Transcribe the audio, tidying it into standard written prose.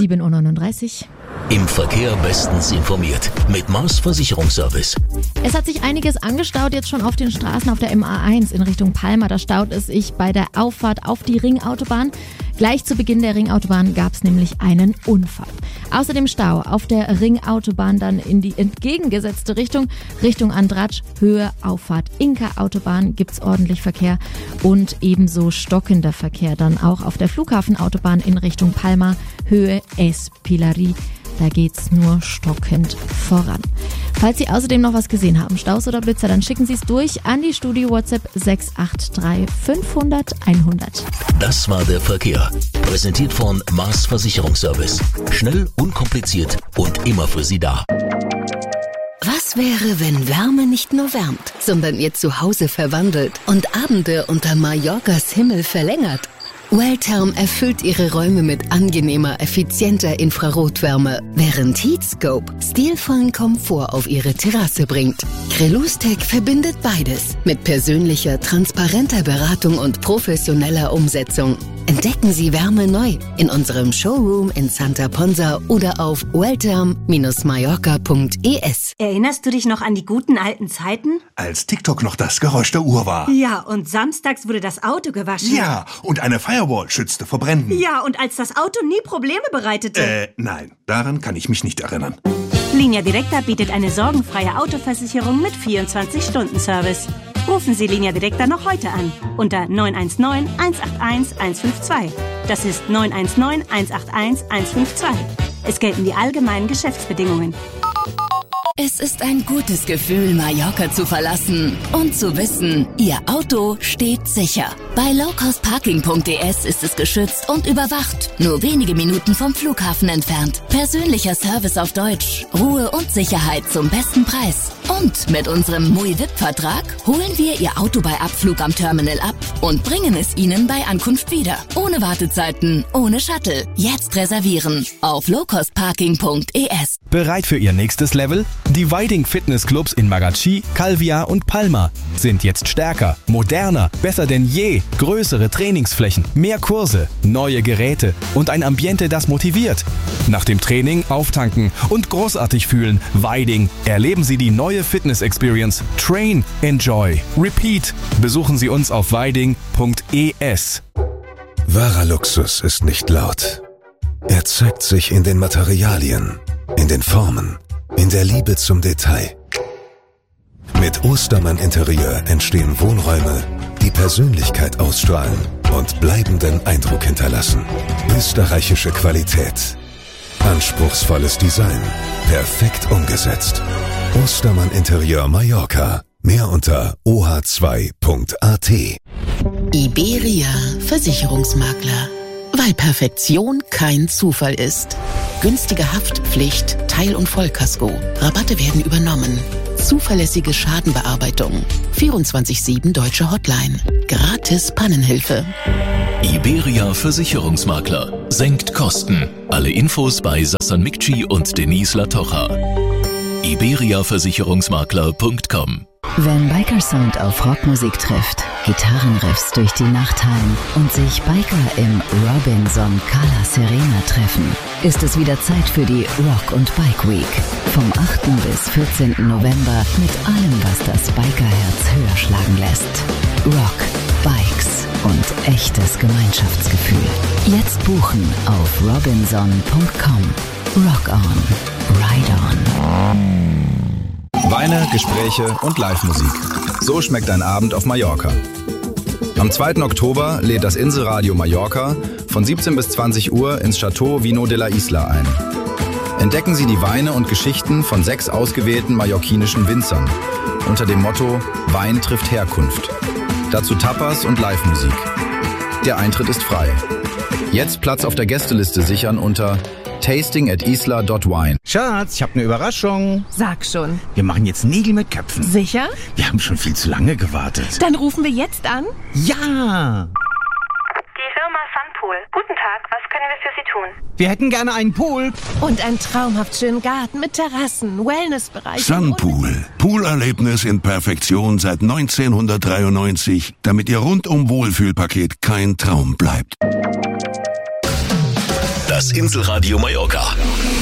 7:39 Uhr. Im Verkehr bestens informiert mit Mars Versicherungsservice. Es hat sich einiges angestaut jetzt schon auf den Straßen auf der MA1 in Richtung Palma. Da staut es sich bei der Auffahrt auf die Ringautobahn. Gleich zu Beginn der Ringautobahn gab es nämlich einen Unfall. Außerdem Stau auf der Ringautobahn dann in die entgegengesetzte Richtung Andratsch, Höhe Auffahrt Inka-Autobahn gibt's ordentlich Verkehr und ebenso stockender Verkehr dann auch auf der Flughafenautobahn in Richtung Palma, Höhe Espilari. Da geht's nur stockend voran. Falls Sie außerdem noch was gesehen haben, Staus oder Blitzer, dann schicken Sie es durch an die Studio-WhatsApp 683 500 100. Das war der Verkehr. Präsentiert von Mars Versicherungsservice. Schnell, unkompliziert und immer für Sie da. Was wäre, wenn Wärme nicht nur wärmt, sondern Ihr Zuhause verwandelt und Abende unter Mallorcas Himmel verlängert? Welltherm erfüllt Ihre Räume mit angenehmer, effizienter Infrarotwärme, während Heatscope stilvollen Komfort auf Ihre Terrasse bringt. Krelustec verbindet beides mit persönlicher, transparenter Beratung und professioneller Umsetzung. Entdecken Sie Wärme neu in unserem Showroom in Santa Ponsa oder auf welltherm-mallorca.es. Erinnerst du dich noch an die guten alten Zeiten? Als TikTok noch das Geräusch der Uhr war. Ja, und samstags wurde das Auto gewaschen. Ja, und eine Firewall schützte vor Bränden. Ja, und als das Auto nie Probleme bereitete. Nein, daran kann ich mich nicht erinnern. Linia Directa bietet eine sorgenfreie Autoversicherung mit 24-Stunden-Service. Rufen Sie Linia Directa noch heute an unter 919 181 152. Das ist 919 181 152. Es gelten die allgemeinen Geschäftsbedingungen. Es ist ein gutes Gefühl, Mallorca zu verlassen und zu wissen, Ihr Auto steht sicher. Bei lowcostparking.es ist es geschützt und überwacht, nur wenige Minuten vom Flughafen entfernt. Persönlicher Service auf Deutsch, Ruhe und Sicherheit zum besten Preis. Und mit unserem MUI-VIP-Vertrag holen wir Ihr Auto bei Abflug am Terminal ab und bringen es Ihnen bei Ankunft wieder. Ohne Wartezeiten, ohne Shuttle. Jetzt reservieren auf lowcostparking.es. Bereit für Ihr nächstes Level? Die Weiding Fitnessclubs in Magachi, Calvia und Palma sind jetzt stärker, moderner, besser denn je. Größere Trainingsflächen, mehr Kurse, neue Geräte und ein Ambiente, das motiviert. Nach dem Training auftanken und großartig fühlen. Weiding. Erleben Sie die neue Fitness-Experience. Train, enjoy, repeat. Besuchen Sie uns auf weiding.es. Wahrer Luxus ist nicht laut. Er zeigt sich in den Materialien, in den Formen, in der Liebe zum Detail. Mit Ostermann Interieur entstehen Wohnräume, die Persönlichkeit ausstrahlen und bleibenden Eindruck hinterlassen. Österreichische Qualität. Anspruchsvolles Design. Perfekt umgesetzt. Ostermann Interieur Mallorca. Mehr unter oh2.at. Iberia Versicherungsmakler. Weil Perfektion kein Zufall ist. Günstige Haftpflicht, Teil- und Vollkasko. Rabatte werden übernommen. Zuverlässige Schadenbearbeitung. 24/7 deutsche Hotline. Gratis Pannenhilfe. Iberia Versicherungsmakler. Senkt Kosten. Alle Infos bei Sassan Mikci und Denise Latocha. iberiaversicherungsmakler.com. Wenn Bikersound auf Rockmusik trifft, Gitarrenriffs durch die Nacht hallen und sich Biker im Robinson Cala Serena treffen, ist es wieder Zeit für die Rock und Bike Week. Vom 8. bis 14. November mit allem, was das Bikerherz höher schlagen lässt. Rock, Bikes und echtes Gemeinschaftsgefühl. Jetzt buchen auf robinson.com. Rock on, ride on. Weine, Gespräche und Live-Musik. So schmeckt ein Abend auf Mallorca. Am 2. Oktober lädt das Inselradio Mallorca von 17 bis 20 Uhr ins Chateau Vino de la Isla ein. Entdecken Sie die Weine und Geschichten von 6 ausgewählten mallorquinischen Winzern unter dem Motto Wein trifft Herkunft. Dazu Tapas und Live-Musik. Der Eintritt ist frei. Jetzt Platz auf der Gästeliste sichern unter tasting@isla.wine. Schatz, ich habe eine Überraschung. Sag schon. Wir machen jetzt Nägel mit Köpfen. Sicher? Wir haben schon viel zu lange gewartet. Dann rufen wir jetzt an. Ja! Die Firma Sunpool. Guten Tag, was können wir für Sie tun? Wir hätten gerne einen Pool. Und einen traumhaft schönen Garten mit Terrassen, Wellnessbereich. Sunpool. Poolerlebnis in Perfektion seit 1993, damit Ihr rundum Wohlfühlpaket kein Traum bleibt. Das Inselradio Mallorca.